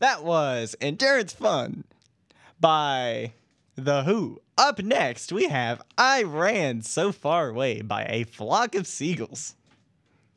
That was Endurance Fun by The Who. Up next, we have I Ran So Far Away by A Flock of Seagulls.